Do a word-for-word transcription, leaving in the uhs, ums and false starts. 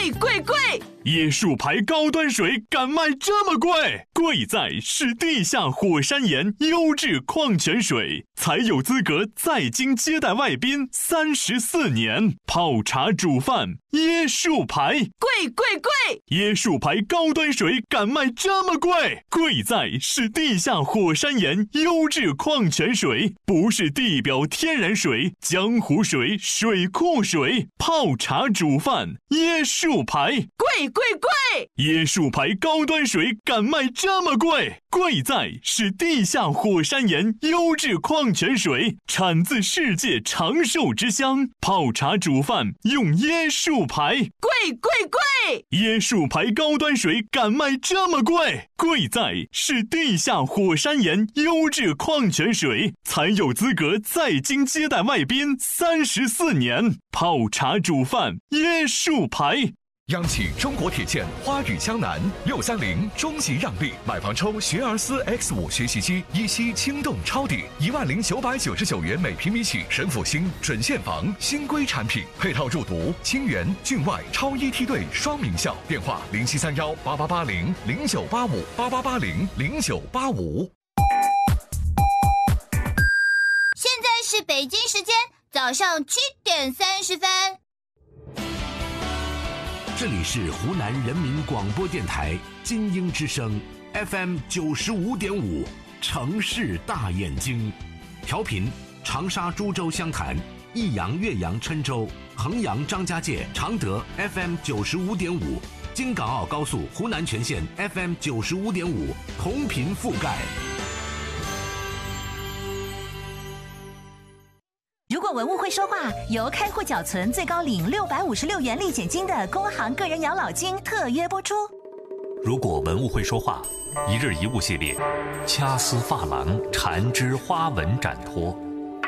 贵贵贵！ 椰树牌高端水敢卖这么贵？贵在是地下火山岩优质矿泉水，才有资格在京接待外宾三十四年。泡茶煮饭，椰树牌， 贵贵贵！ 椰树牌高端水敢卖这么贵？贵在是地下火山岩优质矿泉水，不是地表天然水、江湖水、水库水。泡茶煮饭，椰树牌， 贵贵贵！ 椰树牌高端水敢卖这么贵？贵在是地下火山岩优质矿泉水，产自世界长寿之乡。泡茶煮饭用椰树牌， 贵贵贵！ 椰树牌高端水敢卖这么贵？贵在是地下火山岩优质矿泉水，才有资格在京接待外宾三十四年。泡茶煮饭，椰树牌。 央企中国铁建花语江南六三零中级让利，买房抽学而思 X 五学习机，一期轻动抄底一万零九百九十九元每平米起，神府新准现房新规产品，配套入读清源、郡外超一梯队双名校。电话零七三幺八八八零零九八五八八八零零九八五。 现在是北京时间早上七点三十分。 这里是湖南人民广播电台金鹰之声 F M 九十五点五，城市大眼睛，调频长沙、株洲、湘潭、益阳、岳阳、郴州、衡阳、张家界、常德 F M 九十五点五，京港澳高速湖南全线 F M 九十五点五，同频覆盖。 如果文物会说话，由开户缴存最高领六百五十六元立减金的工行个人养老金特约播出。 如果文物会说话，一日一物系列，掐丝珐琅，缠枝花纹展脱。